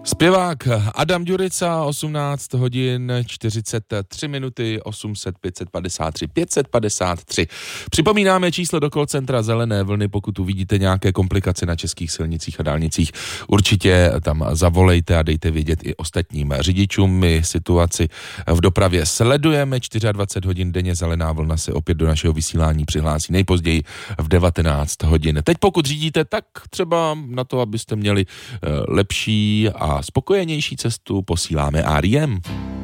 Zpěvák Adam Ďurica, 18 hodin 43 minuty, 800 553 553. Připomínáme číslo do call centra Zelené vlny, pokud uvidíte nějaké komplikace na českých silnicích a dálnicích, určitě tam zavolejte a dejte vědět i ostatním řidičům. My situaci v dopravě sledujeme, 24 hodin denně Zelená vlna se opět do našeho vysílání přihlásí nejpozději v 19 hodin. Teď pokud řídíte, tak třeba na to, abyste měli lepší a spokojenější cestu, posíláme R.E.M.